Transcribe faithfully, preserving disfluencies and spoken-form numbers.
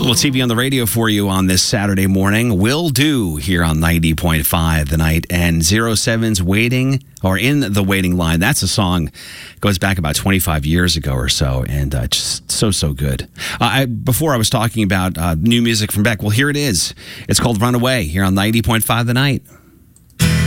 little T V on the radio for you on this Saturday morning. Will do here on ninety point five The Night. And zero seven's Waiting, or In the Waiting Line. That's a song goes back about twenty-five years ago or so, and uh, just so, so good. Uh, I, before I was talking about uh, new music from Beck. Well, here it is. It's called Runaway here on ninety point five The Night.